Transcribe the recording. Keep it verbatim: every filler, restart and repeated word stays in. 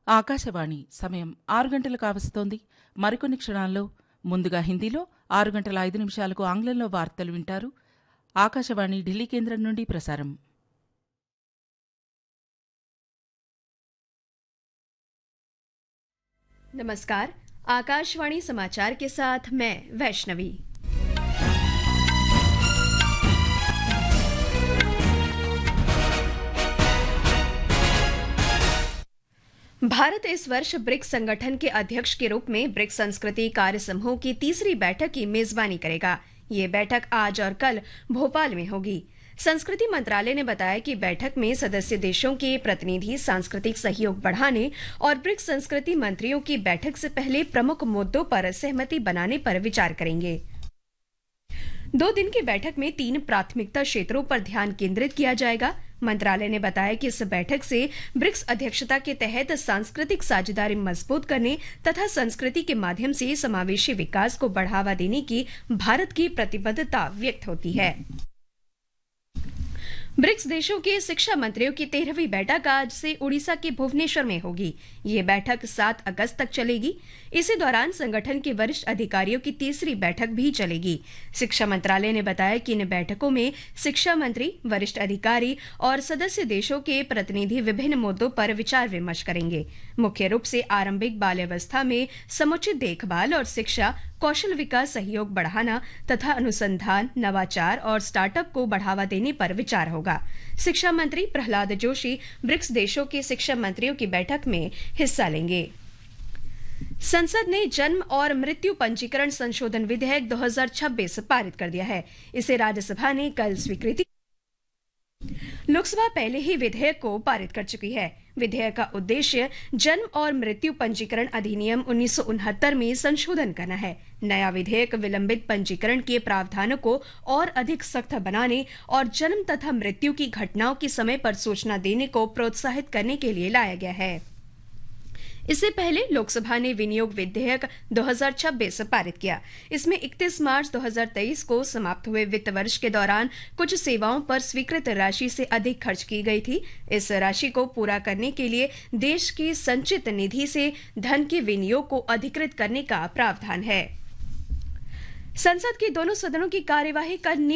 ఆకాశవాణి సమయం ఆరు గంటలు కావస్తోంది. మరికొన్ని క్షణాల్లో ముందుగా హిందీలో ఆరు గంటల ఐదు నిమిషాలకు ఆంగ్లంలో వార్తలు వింటారు. ఆకాశవాణి ఢిల్లీ కేంద్రం నుండి ప్రసారం. नमस्कार, आकाशवाणी समाचार के साथ मैं वैष्णवी। भारत इस वर्ष ब्रिक्स संगठन के अध्यक्ष के रूप में ब्रिक्स संस्कृति कार्य समूह की तीसरी बैठक की मेजबानी करेगा। ये बैठक आज और कल भोपाल में होगी। संस्कृति मंत्रालय ने बताया कि बैठक में सदस्य देशों के प्रतिनिधि सांस्कृतिक सहयोग बढ़ाने और ब्रिक्स संस्कृति मंत्रियों की बैठक से पहले प्रमुख मुद्दों पर सहमति बनाने पर विचार करेंगे। दो दिन की बैठक में तीन प्राथमिकता क्षेत्रों पर ध्यान केंद्रित किया जाएगा। मंत्रालय ने बताया कि इस बैठक से ब्रिक्स अध्यक्षता के तहत सांस्कृतिक साझेदारी मजबूत करने तथा संस्कृति के माध्यम से समावेशी विकास को बढ़ावा देने की भारत की प्रतिबद्धता व्यक्त होती है। ब्रिक्स देशों के शिक्षा मंत्रियों की तेरहवीं बैठक आज से उड़ीसा के भुवनेश्वर में होगी। ये बैठक सात अगस्त तक चलेगी। इसी दौरान संगठन के वरिष्ठ अधिकारियों की तीसरी बैठक भी चलेगी। शिक्षा मंत्रालय ने बताया कि इन बैठकों में शिक्षा मंत्री, वरिष्ठ अधिकारी और सदस्य देशों के प्रतिनिधि विभिन्न मुद्दों पर विचार विमर्श करेंगे। मुख्य रूप से आरंभिक बाल्यावस्था में समुचित देखभाल और शिक्षा, कौशल विकास सहयोग बढ़ाना तथा अनुसंधान, नवाचार और स्टार्टअप को बढ़ावा देने पर विचार होगा। शिक्षा मंत्री प्रहलाद जोशी ब्रिक्स देशों के शिक्षा मंत्रियों की बैठक में हिस्सा लेंगे। संसद ने जन्म और मृत्यु पंजीकरण संशोधन विधेयक दो हज़ार छब्बीस पारित कर दिया है। इसे राज्यसभा ने कल स्वीकृति। लोकसभा पहले ही विधेयक को पारित कर चुकी है। विधेयक का उद्देश्य जन्म और मृत्यु पंजीकरण अधिनियम उन्नीस सौ उनहत्तर में संशोधन करना है। नया विधेयक विलंबित पंजीकरण के प्रावधानों को और अधिक सख्त बनाने और जन्म तथा मृत्यु की घटनाओं के समय पर सूचना देने को प्रोत्साहित करने के लिए लाया गया है। इससे पहले लोकसभा ने विनियोग विधेयक दो हज़ार छब्बीस पारित किया। इसमें इकतीस मार्च दो हज़ार तेईस को समाप्त हुए वित्त वर्ष के दौरान कुछ सेवाओं पर स्वीकृत राशि से अधिक खर्च की गई थी। इस राशि को पूरा करने के लिए देश की संचित निधि से धन के विनियोग को अधिकृत करने का प्रावधान है। संसद के दोनों सदनों की कार्यवाही कल